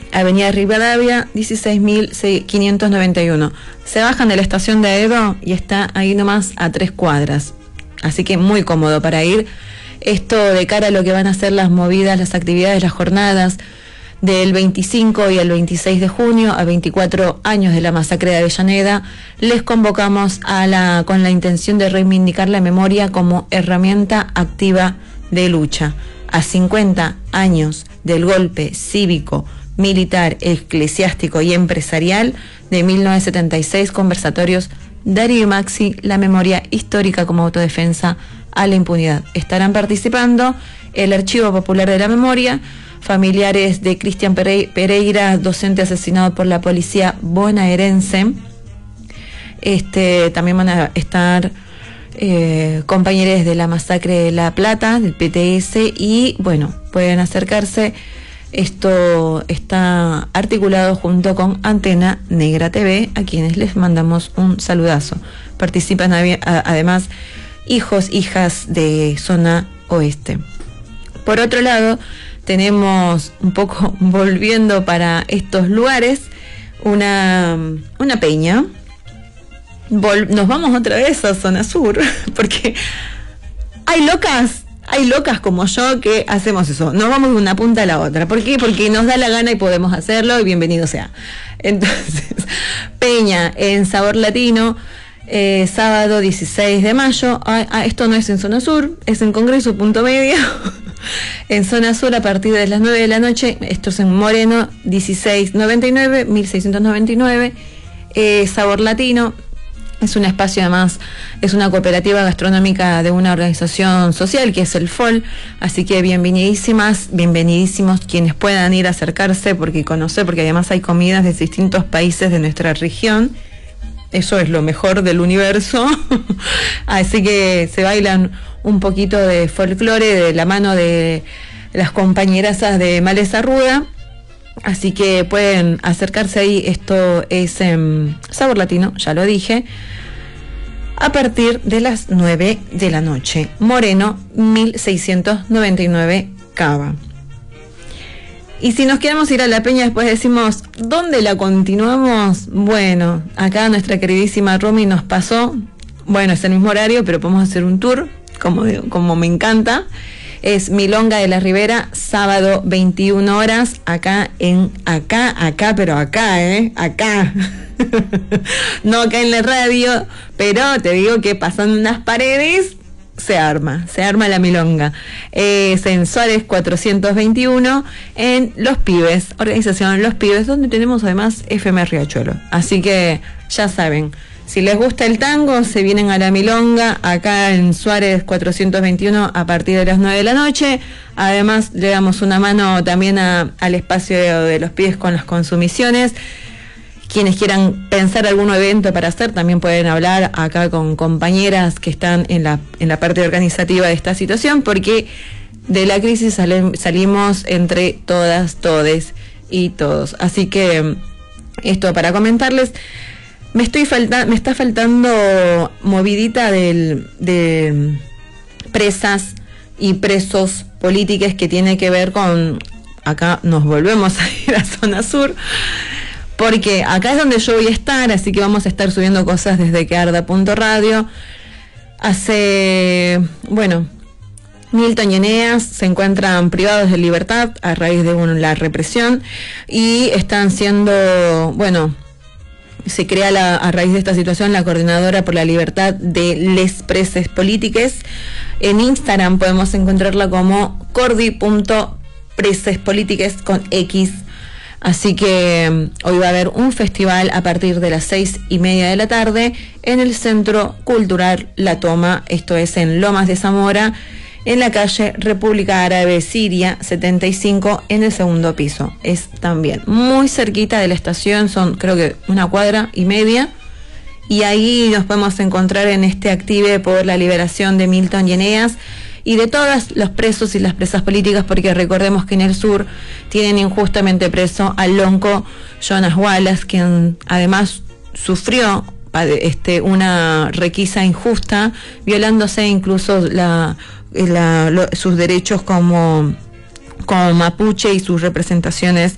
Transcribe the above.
Avenida Rivadavia, 16.591. Se bajan de la estación de Aedo y está ahí nomás a 3 cuadras. Así que muy cómodo para ir. Esto de cara a lo que van a ser las movidas, las actividades, las jornadas del 25 y el 26 de junio, a 24 años de la masacre de Avellaneda, les convocamos con la intención de reivindicar la memoria como herramienta activa de lucha. A 50 años del golpe cívico, militar, eclesiástico y empresarial de 1976, conversatorios Darío y Maxi, la memoria histórica como autodefensa a la impunidad. Estarán participando el Archivo Popular de la Memoria, familiares de Cristian Pereira, docente asesinado por la policía bonaerense. También van a estar compañeros de la masacre de La Plata, del PTS, y bueno, pueden acercarse. Esto está articulado junto con Antena Negra TV, a quienes les mandamos un saludazo. Participan además hijas de zona oeste. Por otro lado, tenemos un poco volviendo para estos lugares una peña. Nos vamos otra vez a zona sur, porque hay locas como yo que hacemos eso. Nos vamos de una punta a la otra. ¿Por qué? Porque nos da la gana y podemos hacerlo, y bienvenido sea. Entonces, peña en Sabor Latino, sábado 16 de mayo. Esto no es en zona sur, es en Congreso Punto Medio. En zona sur, a partir de las 9 de la noche. Esto es en Moreno 1699, 1699. Sabor Latino. Es un espacio, además, es una cooperativa gastronómica de una organización social que es el FOL, así que bienvenidísimos quienes puedan ir a acercarse porque además hay comidas de distintos países de nuestra región. Eso es lo mejor del universo. Así que se bailan un poquito de folclore de la mano de las compañerazas de Maleza Ruda. Así que pueden acercarse ahí. Esto es Sabor Latino, ya lo dije, a partir de las 9 de la noche. Moreno 1699 Cava. Y si nos queremos ir a la peña, después decimos, ¿dónde la continuamos? Bueno, acá nuestra queridísima Romy nos pasó, bueno, es el mismo horario, pero podemos hacer un tour, como me encanta. Es Milonga de la Ribera, sábado 21 horas, acá. No acá en la radio, pero te digo que pasando unas paredes, se arma la milonga. Es en Suárez 421, en Los Pibes, organización Los Pibes, donde tenemos además FM Riachuelo. Así que ya saben, si les gusta el tango, se vienen a la milonga, acá en Suárez 421 a partir de las 9 de la noche. Además, le damos una mano también al espacio de Los Pibes con las consumiciones. Quienes quieran pensar algún evento para hacer, también pueden hablar acá con compañeras que están en la parte organizativa de esta situación, porque de la crisis salimos entre todas, todes y todos. Así que esto para comentarles. Me está faltando movidita de presas y presos políticos que tiene que ver con... Acá nos volvemos a ir a zona sur, porque acá es donde yo voy a estar, así que vamos a estar subiendo cosas desde quearda.radio. Milton y Eneas se encuentran privados de libertad a raíz de la represión y están siendo, se crea a raíz de esta situación la Coordinadora por la Libertad de les Preses Polítiques. En Instagram podemos encontrarla como cordi.presespolitiques con X. Así que hoy va a haber un festival a partir de las 6:30 de la tarde en el Centro Cultural La Toma. Esto es en Lomas de Zamora, en la calle República Árabe Siria 75, en el segundo piso. Es también muy cerquita de la estación, son creo que 1,5 cuadras, y ahí nos podemos encontrar en este active por la liberación de Milton y Eneas y de todos los presos y las presas políticas, porque recordemos que en el sur tienen injustamente preso al lonco Jonas Wallace, quien además sufrió una requisa injusta, violándose incluso sus derechos como mapuche y sus representaciones